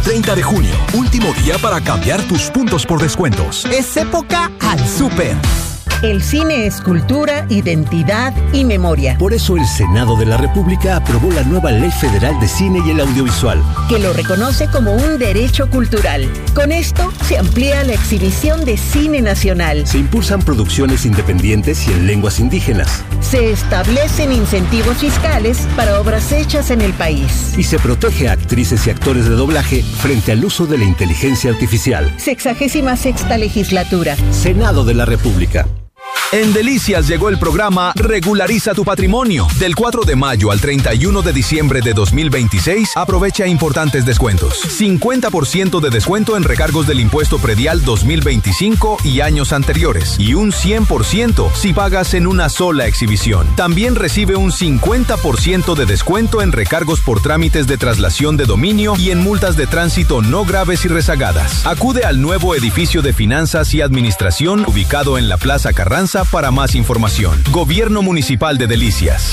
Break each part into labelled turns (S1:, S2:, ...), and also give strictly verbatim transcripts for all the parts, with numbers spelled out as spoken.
S1: treinta de junio, último día para cambiar tus puntos por descuentos.
S2: Es época al súper.
S3: El cine es cultura, identidad y memoria.
S4: Por eso el Senado de la República aprobó la nueva Ley Federal de Cine y el Audiovisual,
S3: que lo reconoce como un derecho cultural. Con esto se amplía la exhibición de cine nacional.
S4: Se impulsan producciones independientes y en lenguas indígenas.
S3: Se establecen incentivos fiscales para obras hechas en el país.
S4: Y se protege a actrices y actores de doblaje frente al uso de la inteligencia artificial.
S3: Sexagésima sexta legislatura.
S4: Senado de la República.
S1: En Delicias llegó el programa Regulariza tu Patrimonio. Del cuatro de mayo al treinta y uno de diciembre de dos mil veintiséis, aprovecha importantes descuentos. cincuenta por ciento de descuento en recargos del impuesto predial dos mil veinticinco y años anteriores. Y un cien por ciento si pagas en una sola exhibición. También recibe un cincuenta por ciento de descuento en recargos por trámites de traslación de dominio y en multas de tránsito no graves y rezagadas. Acude al nuevo edificio de Finanzas y Administración ubicado en la Plaza Carranza para más información. Gobierno Municipal de Delicias.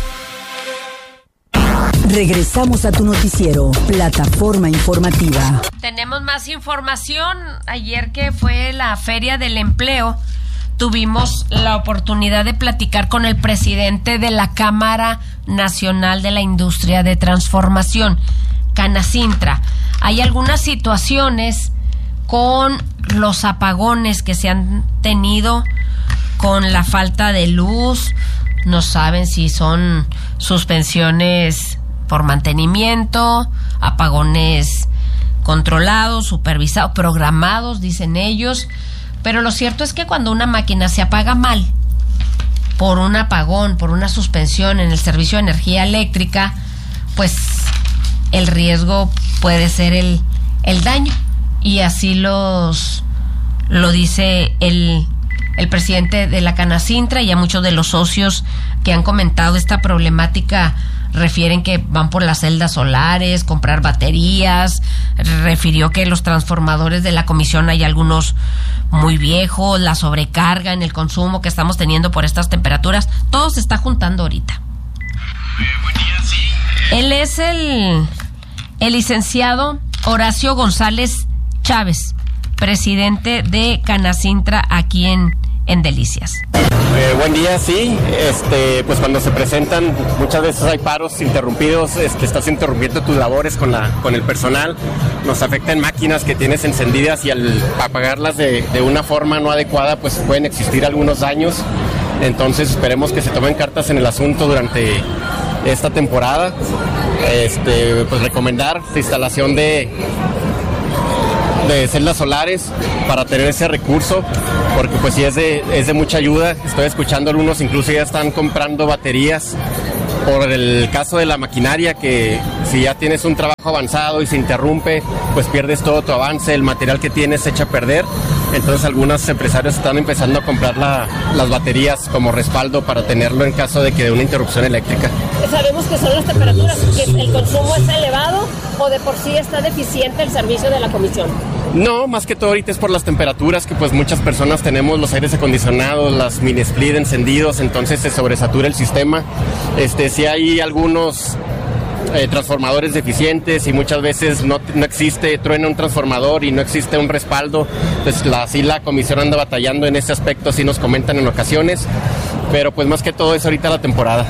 S5: Regresamos a tu noticiero, Plataforma Informativa.
S6: Tenemos más información. Ayer que fue la Feria del Empleo, tuvimos la oportunidad de platicar con el presidente de la Cámara Nacional de la Industria de Transformación, Canacintra. Hay algunas situaciones con los apagones que se han tenido, con la falta de luz. No saben si son suspensiones por mantenimiento, apagones controlados, supervisados, programados, dicen ellos. Pero lo cierto es que cuando una máquina se apaga mal, por un apagón, por una suspensión en el servicio de energía eléctrica, pues el riesgo puede ser el, el daño. Y así los lo dice el el presidente de la Canacintra, y a muchos de los socios que han comentado esta problemática refieren que van por las celdas solares, comprar baterías. Refirió que los transformadores de la comisión hay algunos muy viejos, la sobrecarga en el consumo que estamos teniendo por estas temperaturas. Todo se está juntando ahorita.
S7: Eh, buen día, sí.
S6: Él es el, el licenciado Horacio González Chávez, presidente de Canacintra aquí en en Delicias.
S8: Eh, buen día, sí. Este, pues cuando se presentan, muchas veces hay paros interrumpidos, este, estás interrumpiendo tus labores con la, con el personal, nos afectan máquinas que tienes encendidas y al apagarlas de, de una forma no adecuada, pues pueden existir algunos daños. Entonces esperemos que se tomen cartas en el asunto durante esta temporada. Este, pues recomendar la instalación de de celdas solares para tener ese recurso, porque pues sí es de, es de mucha ayuda. Estoy escuchando algunos incluso ya están comprando baterías por el caso de la maquinaria, que si ya tienes un trabajo avanzado y se interrumpe, pues pierdes todo tu avance, el material que tienes se echa a perder. Entonces algunos empresarios están empezando a comprar la, las baterías como respaldo para tenerlo en caso de que de una interrupción eléctrica.
S9: Sabemos que son las temperaturas, que el consumo es elevado o de por sí está deficiente el servicio de la comisión.
S8: No, más que todo ahorita es por las temperaturas, que pues muchas personas tenemos los aires acondicionados, las mini split encendidos, entonces se sobresatura el sistema. Este, sí hay algunos eh, transformadores deficientes y muchas veces no, no existe, truena un transformador y no existe un respaldo. Pues la, sí la comisión anda batallando en ese aspecto, sí nos comentan en ocasiones, pero pues más que todo es ahorita la temporada.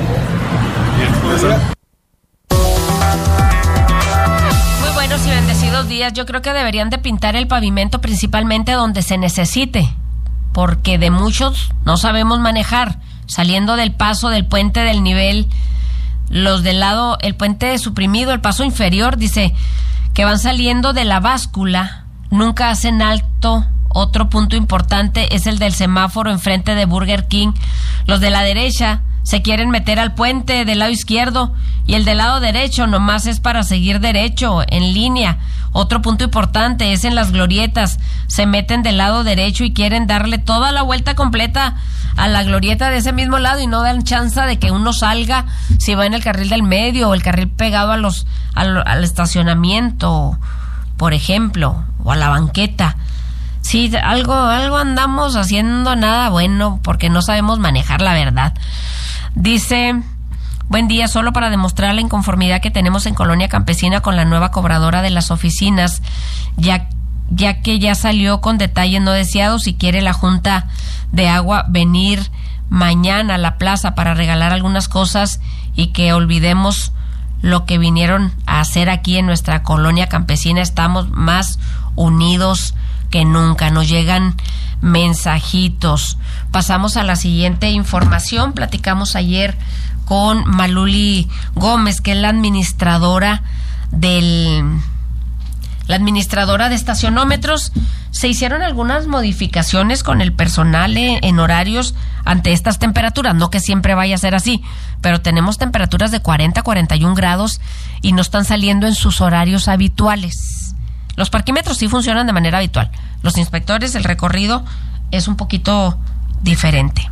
S6: Muy buenos y bendecidos días. Yo creo que deberían de pintar el pavimento principalmente donde se necesite, porque de muchos no sabemos manejar. Saliendo del paso del puente del nivel, los del lado, el puente suprimido, el paso inferior, dice que van saliendo de la báscula, nunca hacen alto. Otro punto importante es el del semáforo enfrente de Burger King. Los de la derecha se quieren meter al puente del lado izquierdo y el del lado derecho nomás es para seguir derecho, en línea. Otro punto importante es en las glorietas. Se meten del lado derecho y quieren darle toda la vuelta completa a la glorieta de ese mismo lado y no dan chance de que uno salga si va en el carril del medio o el carril pegado a los al, al estacionamiento, por ejemplo, o a la banqueta. Sí, algo, algo andamos haciendo nada bueno porque no sabemos manejar, la verdad. Dice, Buen día, solo para demostrar la inconformidad que tenemos en Colonia Campesina con la nueva cobradora de las oficinas, ya, ya que ya salió con detalles no deseados y quiere la Junta de Agua venir mañana a la plaza para regalar algunas cosas y que olvidemos lo que vinieron a hacer aquí en nuestra Colonia Campesina. Estamos más unidos que nunca, nos llegan mensajitos. Pasamos a la siguiente información. Platicamos ayer con Maluli Gómez, que es la administradora del la administradora de estacionómetros. Se hicieron algunas modificaciones con el personal en, en horarios ante estas temperaturas, no que siempre vaya a ser así, pero tenemos temperaturas de cuarenta, cuarenta y un grados y no están saliendo en sus horarios habituales. Los parquímetros sí funcionan de manera habitual. Los inspectores, el recorrido es un poquito diferente.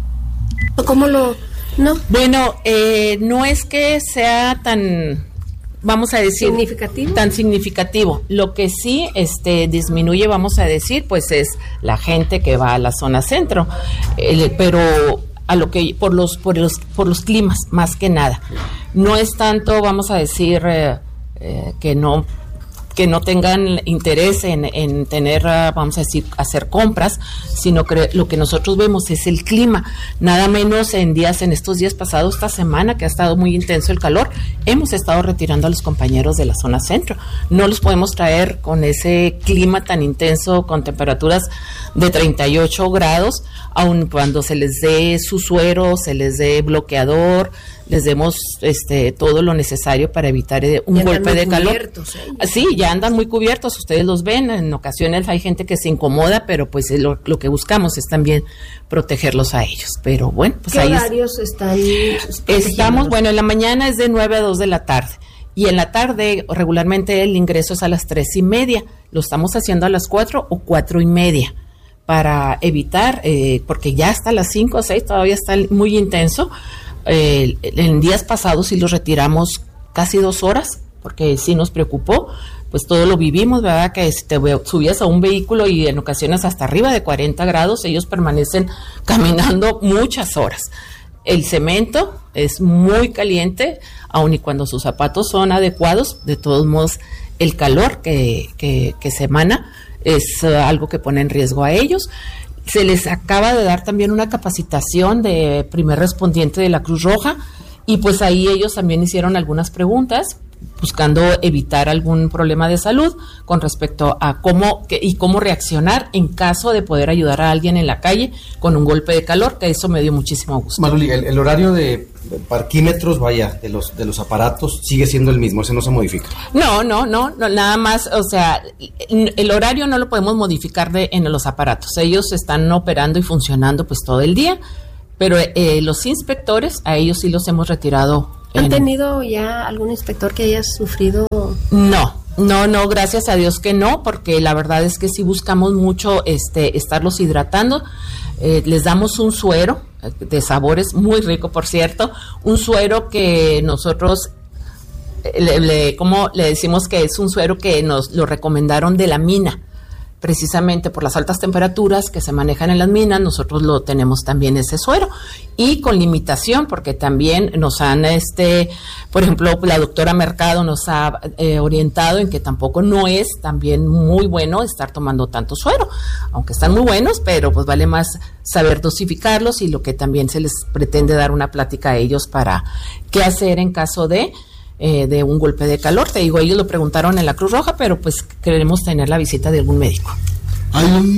S9: ¿Cómo lo...? No.
S10: Bueno, eh, no es que sea tan, vamos a decir,
S9: significativo.
S10: Tan significativo. Lo que sí, este, disminuye, vamos a decir, pues es la gente que va a la zona centro, eh, pero a lo que por los, por los, por los climas, más que nada. No es tanto, vamos a decir, eh, eh, que no. que no tengan interés en, en tener, vamos a decir, hacer compras, sino que lo que nosotros vemos es el clima. Nada menos en días, en estos días pasados, esta semana que ha estado muy intenso el calor, hemos estado retirando a los compañeros de la zona centro. No los podemos traer con ese clima tan intenso, con temperaturas de treinta y ocho grados, aun cuando se les dé su suero, se les dé bloqueador, les demos este todo lo necesario para evitar un golpe de calor. ¿Eh? Sí, ya andan muy cubiertos, ustedes los ven, en ocasiones hay gente que se incomoda, pero pues lo, lo que buscamos es también protegerlos a ellos. Pero bueno, pues
S9: ¿qué
S10: ahí
S9: horarios es, están
S10: estamos, bueno, en la mañana es de nueve a dos de la tarde. Y en la tarde, regularmente el ingreso es a las tres y media. Lo estamos haciendo a las cuatro o cuatro y media para evitar, eh, porque ya hasta las cinco o seis todavía está muy intenso. Eh, en días pasados sí los retiramos casi dos horas, porque sí nos preocupó, pues todo lo vivimos, ¿verdad? Que si te subías a un vehículo y en ocasiones hasta arriba de cuarenta grados, ellos permanecen caminando muchas horas. El cemento es muy caliente, aun y cuando sus zapatos son adecuados, de todos modos el calor que, que, que se emana es uh, algo que pone en riesgo a ellos. Se les acaba de dar también una capacitación de primer respondiente de la Cruz Roja y pues ahí ellos también hicieron algunas preguntas buscando evitar algún problema de salud con respecto a cómo que, y cómo reaccionar en caso de poder ayudar a alguien en la calle con un golpe de calor, que eso me dio muchísimo gusto.
S11: Maluli, el, el horario de parquímetros, vaya, de los de los aparatos sigue siendo el mismo, ese no se modifica.
S10: No, no, no, no, nada más, o sea, el horario no lo podemos modificar de en los aparatos. Ellos están operando y funcionando pues todo el día, pero eh, los inspectores, a ellos sí los hemos retirado.
S9: ¿Han
S10: en...
S9: tenido ya algún inspector que haya sufrido?
S10: No, no, no, gracias a Dios que no, porque la verdad es que sí buscamos mucho este estarlos hidratando. Eh, les damos un suero de sabores muy rico, por cierto, un suero que nosotros le, le, como le decimos que es un suero que nos lo recomendaron de la mina, precisamente por las altas temperaturas que se manejan en las minas. Nosotros lo tenemos también ese suero y con limitación, porque también nos han, este, por ejemplo, la doctora Mercado nos ha eh, orientado en que tampoco no es también muy bueno estar tomando tanto suero, aunque están muy buenos, pero pues vale más saber dosificarlos, y lo que también se les pretende dar una plática a ellos para qué hacer en caso de Eh, de un golpe de calor. Te digo, ellos lo preguntaron en la Cruz Roja, pero pues queremos tener la visita de algún médico.
S12: Hay un...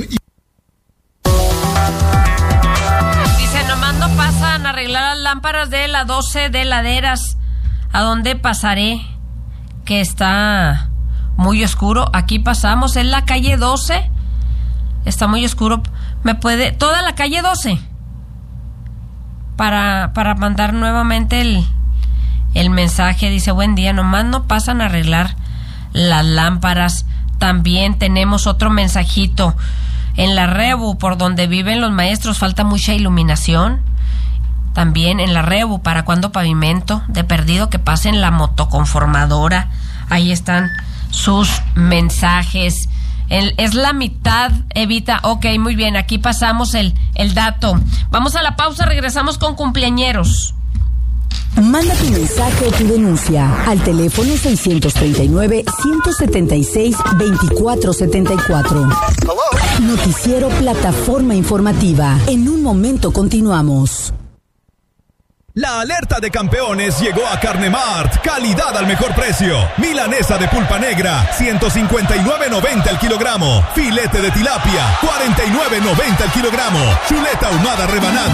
S6: Dice, nomás no pasan a arreglar las lámparas de la doce de Laderas. ¿A dónde pasaré? Que está muy oscuro. Aquí pasamos, en la calle doce. Está muy oscuro. ¿Me puede...? Toda la calle doce. Para, para mandar nuevamente el... El mensaje dice, buen día, nomás no pasan a arreglar las lámparas. También tenemos otro mensajito. En la Rebu, por donde viven los maestros, falta mucha iluminación. También en la Rebu, ¿para cuándo pavimento? De perdido que pasen la motoconformadora. Ahí están sus mensajes. El, es la mitad, Evita. Ok, muy bien, aquí pasamos el, el dato. Vamos a la pausa, regresamos con cumpleañeros.
S5: Manda tu mensaje o tu denuncia al teléfono seiscientos treinta y nueve, ciento setenta y seis, veinticuatro setenta y cuatro. Noticiero Plataforma Informativa. En un momento continuamos.
S1: La alerta de campeones llegó a Carnemart. Calidad al mejor precio. Milanesa de pulpa negra, ciento cincuenta y nueve noventa el kilogramo. Filete de tilapia, cuarenta y nueve noventa el kilogramo. Chuleta ahumada rebanada,